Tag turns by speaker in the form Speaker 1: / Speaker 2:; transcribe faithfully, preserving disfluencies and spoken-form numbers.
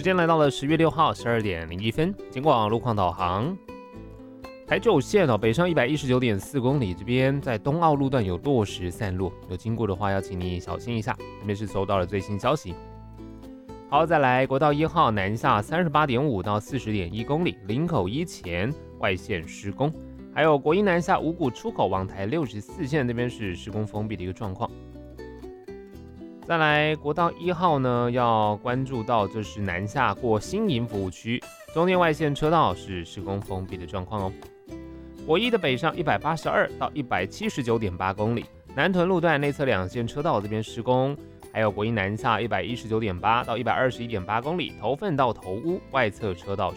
Speaker 1: 时间来到了十月六号十二点零一分，经过路况导航。台九线哦，北上一百一十九点四公里，这边在东澳路段有落石散落，有经过的话要请你小心一下。这边是收到了最新消息。好，再来国道一号南下三十八点五到四十点一公里，林口一前外线施工，还有国一南下五股出口往台六十四线这边是施工封闭的一个状况。再来国道一号呢，要关注到就是南下过新营服务区，中间外线车道是施工封闭的状况哦。国一的北上一百八十二到一百七十九点八公里，南屯路段内侧两线车道这边施工，还有国一南下一百一十九点八到一百二十一点八公里，头份到头屋外侧车道